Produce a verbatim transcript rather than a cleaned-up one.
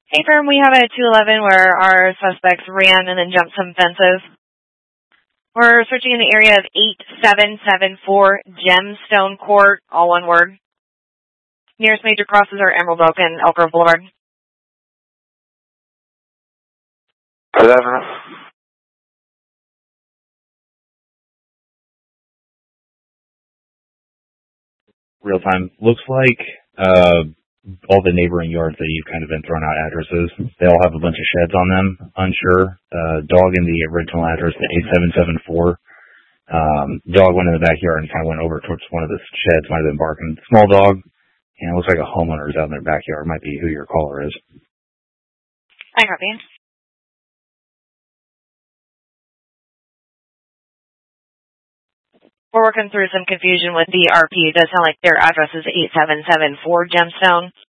Hey, firm, we have a two eleven where our suspects ran and then jumped some fences. We're searching in the area of eight seven seven four Gemstone Court, all one word. Nearest major crosses are Emerald Oak and Elk Grove Boulevard. eleven. Real time. Looks like uh, all the neighboring yards that you've kind of been thrown out addresses, they all have a bunch of sheds on them. Unsure. Uh, dog in the original address, the eight seven seven four. Um, dog went in the backyard and kind of went over towards one of the sheds. Might have been barking. Small dog. And it looks like a homeowner is out in their backyard. Might be who your caller is. I copy. We're working through some confusion with the R P. It does sound like their address is eight seven seven four Gemstone.